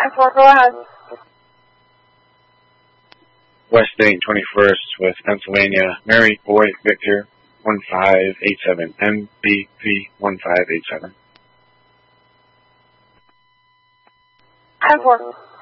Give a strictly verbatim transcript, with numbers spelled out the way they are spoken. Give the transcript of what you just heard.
ten four, go ahead. West Dayton twenty-first, West Pennsylvania, Mary Boy Victor one five eight seven, M B V one five eight seven. ten four.